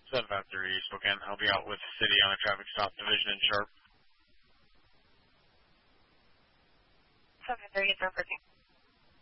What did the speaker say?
753 Spokane. I'll be out with the city on a traffic stop division in Sharp. 753 is reporting.